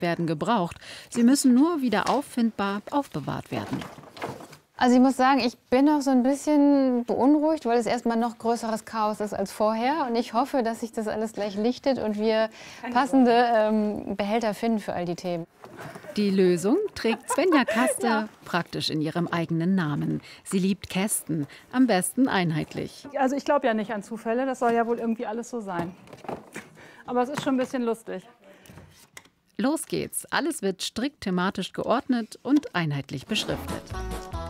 werden gebraucht. Sie müssen nur wieder auffindbar aufbewahrt werden. Also ich muss sagen, ich bin auch so ein bisschen beunruhigt, weil es erstmal noch größeres Chaos ist als vorher. Und ich hoffe, dass sich das alles gleich lichtet und wir passende Behälter finden für all die Themen. Die Lösung trägt Svenja Kaste praktisch in ihrem eigenen Namen. Sie liebt Kästen, am besten einheitlich. Also ich glaube ja nicht an Zufälle, das soll ja wohl irgendwie alles so sein. Aber es ist schon ein bisschen lustig. Los geht's. Alles wird strikt thematisch geordnet und einheitlich beschriftet.